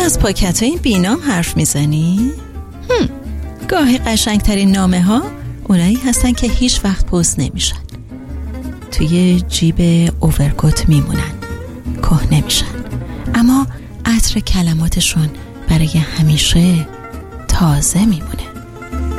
از پاکت‌های بینام حرف میزنی؟ گاهی قشنگترین نامه ها اونایی هستن که هیچ وقت پست نمیشن، توی جیب اوورکوت میمونن، کهنه میشن، اما عطر کلماتشون برای همیشه تازه میمونه.